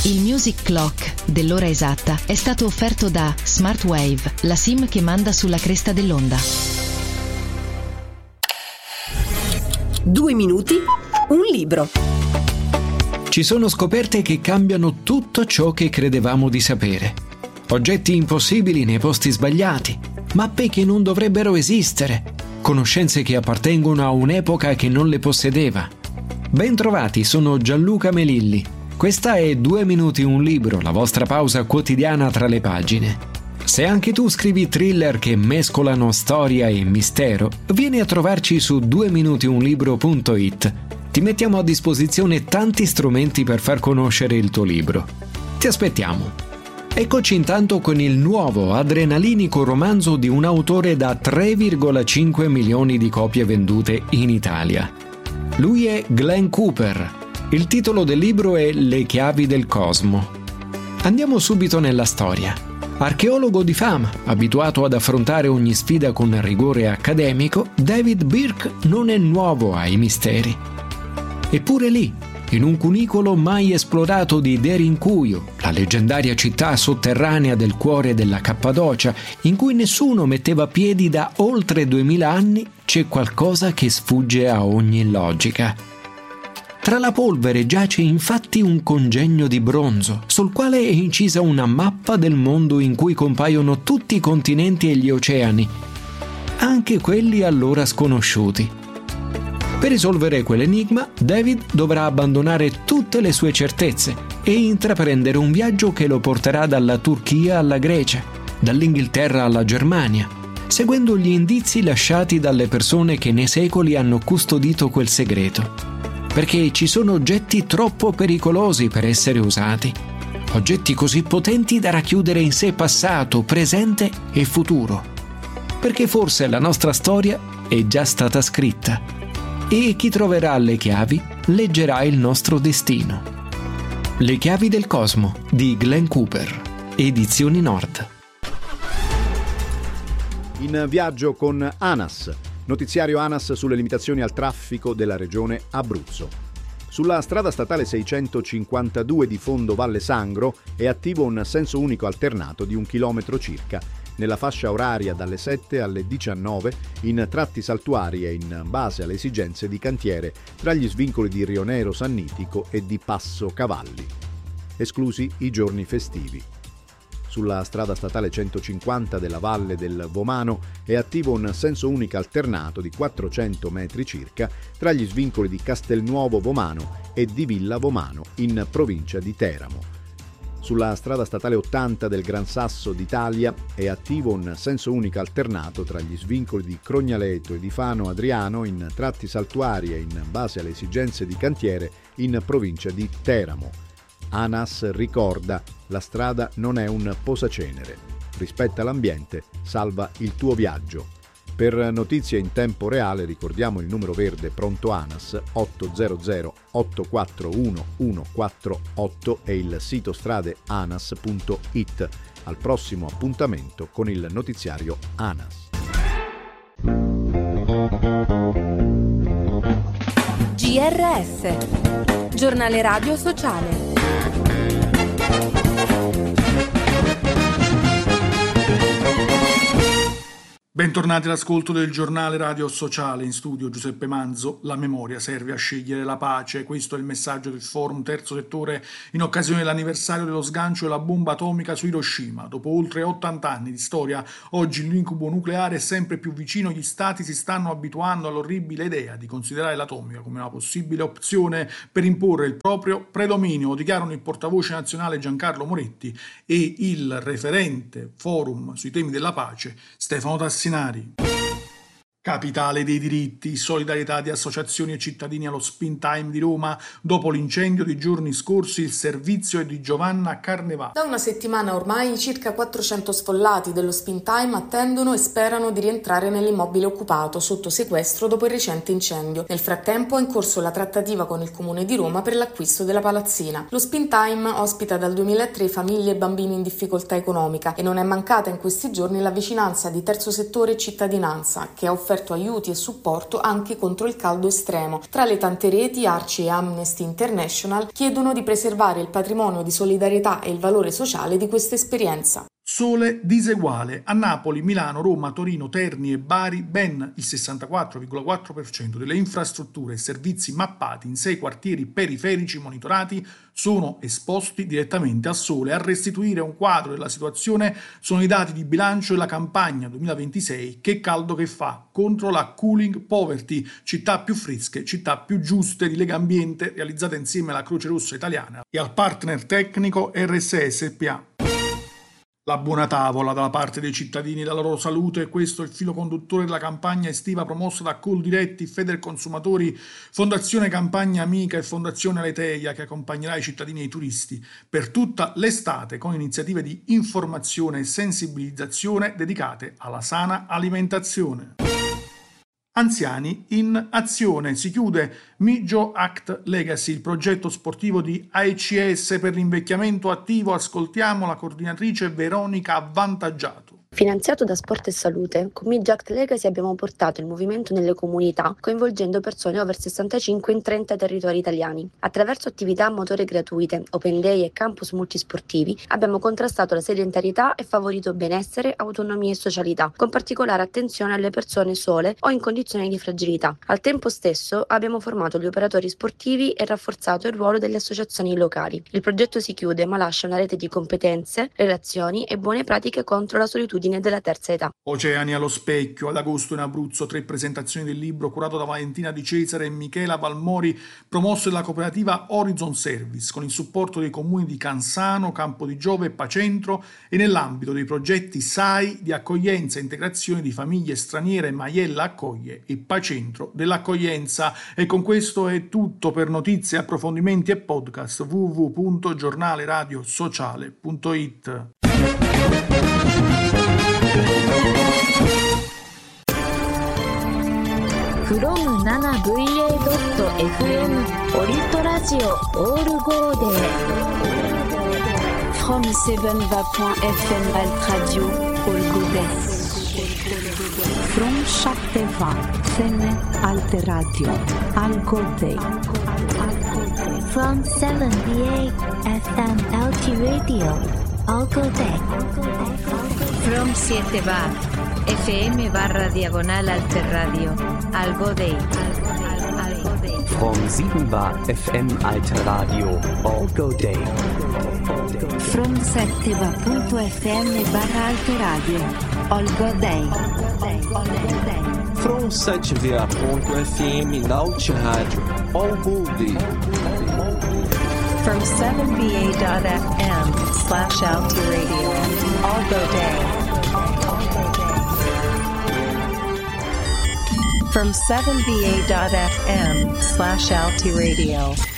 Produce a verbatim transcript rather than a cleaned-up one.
Il Music Clock dell'ora esatta è stato offerto da Smartwave, la SIM che manda sulla cresta dell'onda. Due minuti, un libro. Ci sono scoperte che cambiano tutto ciò che credevamo di sapere. Oggetti impossibili nei posti sbagliati, mappe che non dovrebbero esistere, conoscenze che appartengono a un'epoca che non le possedeva. Ben trovati, sono Gianluca Melilli. Questa è Due minuti un libro, la vostra pausa quotidiana tra le pagine. Se anche tu scrivi thriller che mescolano storia e mistero, vieni a trovarci su due minuti un libro punto it. Ti mettiamo a disposizione tanti strumenti per far conoscere il tuo libro. Ti aspettiamo. Eccoci intanto con il nuovo adrenalinico romanzo di un autore da tre virgola cinque milioni di copie vendute in Italia. Lui è Glenn Cooper. Il titolo del libro è Le chiavi del cosmo. Andiamo subito nella storia. Archeologo di fama, abituato ad affrontare ogni sfida con rigore accademico, David Birk non è nuovo ai misteri. Eppure lì, in un cunicolo mai esplorato di Derinkuyu, la leggendaria città sotterranea del cuore della Cappadocia, in cui nessuno metteva piedi da oltre duemila anni, c'è qualcosa che sfugge a ogni logica. Tra la polvere giace infatti un congegno di bronzo, sul quale è incisa una mappa del mondo in cui compaiono tutti i continenti e gli oceani, anche quelli allora sconosciuti. Per risolvere quell'enigma, David dovrà abbandonare tutte le sue certezze e intraprendere un viaggio che lo porterà dalla Turchia alla Grecia, dall'Inghilterra alla Germania, seguendo gli indizi lasciati dalle persone che nei secoli hanno custodito quel segreto. Perché ci sono oggetti troppo pericolosi per essere usati. Oggetti così potenti da racchiudere in sé passato, presente e futuro. Perché forse la nostra storia è già stata scritta. E chi troverà le chiavi leggerà il nostro destino. Le chiavi del cosmo di Glenn Cooper, Edizioni Nord. In viaggio con ANAS. Notiziario ANAS sulle limitazioni al traffico della regione Abruzzo. Sulla strada statale seicentocinquantadue di Fondo Valle Sangro è attivo un senso unico alternato di un chilometro circa, nella fascia oraria dalle sette alle diciannove, in tratti saltuari e in base alle esigenze di cantiere tra gli svincoli di Rionero Sannitico e di Passo Cavalli, esclusi i giorni festivi. Sulla strada statale centocinquanta della Valle del Vomano è attivo un senso unico alternato di quattrocento metri circa tra gli svincoli di Castelnuovo Vomano e di Villa Vomano in provincia di Teramo. Sulla strada statale ottanta del Gran Sasso d'Italia è attivo un senso unico alternato tra gli svincoli di Crognaleto e di Fano Adriano in tratti saltuari e in base alle esigenze di cantiere in provincia di Teramo. ANAS ricorda: la strada non è un posacenere. Rispetta l'ambiente, salva il tuo viaggio. Per notizie in tempo reale ricordiamo il numero verde pronto ANAS otto zero zero otto quattro uno uno quattro otto e il sito strade anas punto it. Al prossimo appuntamento con il notiziario ANAS. G R S, giornale radio sociale. Bentornati all'ascolto del giornale radio sociale. In studio Giuseppe Manzo. La memoria serve a scegliere la pace. Questo è il messaggio del Forum Terzo Settore in occasione dell'anniversario dello sgancio della bomba atomica su Hiroshima. Dopo oltre ottanta anni di storia, oggi l'incubo nucleare è sempre più vicino. Gli stati si stanno abituando all'orribile idea di considerare l'atomica come una possibile opzione per imporre il proprio predominio, dichiarano il portavoce nazionale Giancarlo Moretti e il referente Forum sui temi della pace Stefano Tassinari. Capitale dei diritti, solidarietà di associazioni e cittadini allo Spin Time di Roma. Dopo l'incendio dei giorni scorsi, il servizio è di Giovanna Carnevale. Da una settimana ormai circa quattrocento sfollati dello Spin Time attendono e sperano di rientrare nell'immobile occupato sotto sequestro dopo il recente incendio. Nel frattempo è in corso la trattativa con il Comune di Roma per l'acquisto della palazzina. Lo Spin Time ospita dal duemilatré famiglie e bambini in difficoltà economica e non è mancata in questi giorni la vicinanza di Terzo Settore e Cittadinanza, che ha offerto offerto aiuti e supporto anche contro il caldo estremo. Tra le tante reti, Arci e Amnesty International chiedono di preservare il patrimonio di solidarietà e il valore sociale di questa esperienza. Sole diseguale. A Napoli, Milano, Roma, Torino, Terni e Bari ben il sessantaquattro virgola quattro per cento delle infrastrutture e servizi mappati in sei quartieri periferici monitorati sono esposti direttamente al sole. A restituire un quadro della situazione sono i dati di bilancio della campagna duemilaventisei Che caldo che fa contro la cooling poverty, città più fresche, città più giuste di Legambiente, realizzata insieme alla Croce Rossa Italiana e al partner tecnico R S S S P A. La buona tavola dalla parte dei cittadini e della loro salute, questo è il filo conduttore della campagna estiva promossa da Coldiretti, Federconsumatori, Fondazione Campagna Amica e Fondazione Aleteia, che accompagnerà i cittadini e i turisti per tutta l'estate con iniziative di informazione e sensibilizzazione dedicate alla sana alimentazione. Anziani in azione. Si chiude Mijo Act Legacy, il progetto sportivo di A E C S per l'invecchiamento attivo. Ascoltiamo la coordinatrice Veronica Avvantaggiato. Finanziato da Sport e Salute, con Mijo Act Legacy abbiamo portato il movimento nelle comunità, coinvolgendo persone over sessantacinque in trenta territori italiani. Attraverso attività a motore gratuite, open day e campus multisportivi, abbiamo contrastato la sedentarietà e favorito benessere, autonomia e socialità, con particolare attenzione alle persone sole o in condizioni di fragilità. Al tempo stesso abbiamo formato gli operatori sportivi e rafforzato il ruolo delle associazioni locali. Il progetto si chiude, ma lascia una rete di competenze, relazioni e buone pratiche contro la solitudine della terza età. Oceani allo specchio. Ad agosto in Abruzzo tre presentazioni del libro curato da Valentina Di Cesare e Michela Valmori, promosse dalla cooperativa Horizon Service con il supporto dei comuni di Cansano, Campo di Giove e Pacentro e nell'ambito dei progetti S A I di accoglienza e integrazione di famiglie straniere Maiella Accoglie e Pacentro dell'Accoglienza. E con questo è tutto. Per notizie, approfondimenti e podcast w w w punto giornale radio sociale punto it. from ナナブイエードットエフエム オリトラジオオールゴーデー from セブン va point f m alt radio all godet from セブン va f m alt radio all godet from セブン b eight f m alt radio all godet from セブン va F M barra diagonal alter radio Algo Day From sieben bar F M alter radio Algo Day From seven bar punto f m barra alter radio Algo Day From sete bar punto f m alter radio Algo Day From seven b a dot f m slash alter radio Algo Day From seven b a dot f m slash alti radio